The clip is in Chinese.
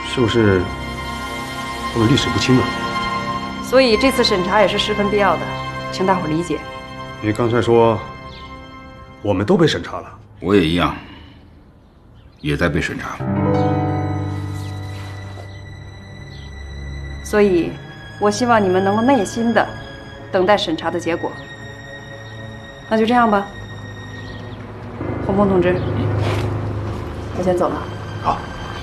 是不是他们历史不清啊？ 所以这次审查也是十分必要的，请大伙理解。 你刚才说我们都被审查了， 我也一样，也在被审查。 所以，我希望你们能够耐心的等待审查的结果。那就这样吧，洪鹏同志，我先走了。